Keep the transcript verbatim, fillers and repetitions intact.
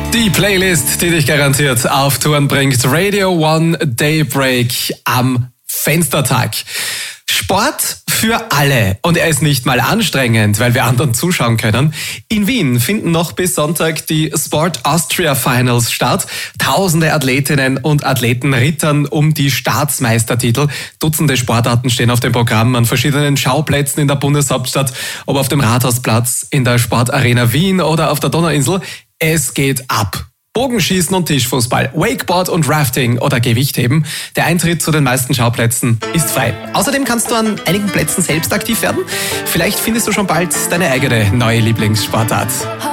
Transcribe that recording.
Die Playlist, die dich garantiert auf Touren bringt. Radio One Daybreak am Fenstertag. Sport für alle. Und er ist nicht mal anstrengend, weil wir anderen zuschauen können. In Wien finden noch bis Sonntag die Sport Austria Finals statt. Tausende Athletinnen und Athleten rittern um die Staatsmeistertitel. Dutzende Sportarten stehen auf dem Programm an verschiedenen Schauplätzen in der Bundeshauptstadt, ob auf dem Rathausplatz, in der Sportarena Wien oder auf der Donauinsel. Es geht ab. Bogenschießen und Tischfußball, Wakeboard und Rafting oder Gewichtheben. Der Eintritt zu den meisten Schauplätzen ist frei. Außerdem kannst du an einigen Plätzen selbst aktiv werden. Vielleicht findest du schon bald deine eigene neue Lieblingssportart.